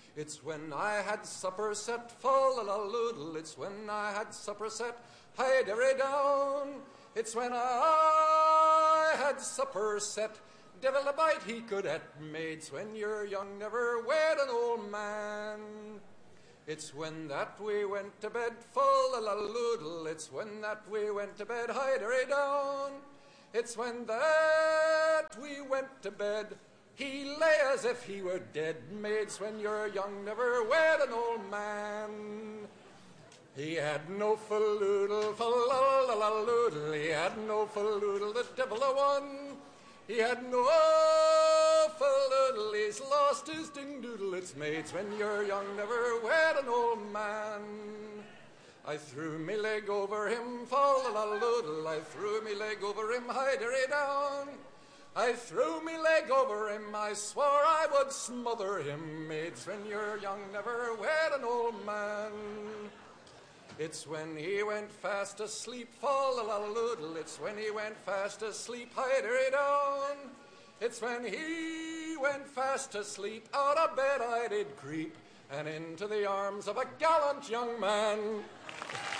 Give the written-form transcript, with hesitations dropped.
It's when I had supper set, fall-a-la-loodle. It's when I had supper set, hide-a-ray-down. It's when I had supper set, devil a bite he could at maids. When you're young, never wed an old man. It's when that we went to bed, fall-a-la-loodle. It's when that we went to bed, hide-a-ray-down. It's when that we went to bed, he lay as if he were dead. Maids, when you're young, never wed an old man. He had no falloodle, fa-la-la-la-loodle. He had no falloodle, the devil a one. He had no falloodle, he's lost his ding-doodle. It's maids, when you're young, never wed an old man. I threw me leg over him, fall-a-la-loodle. I threw me leg over him, hide-a-ray-down. I threw me leg over him, I swore I would smother him. Maids, when you're young, never wed an old man. It's when he went fast asleep, fall-a-la-loodle. It's when he went fast asleep, hide-a-ray-down. It's when he went fast asleep, out of bed I did creep, and into the arms of a gallant young man.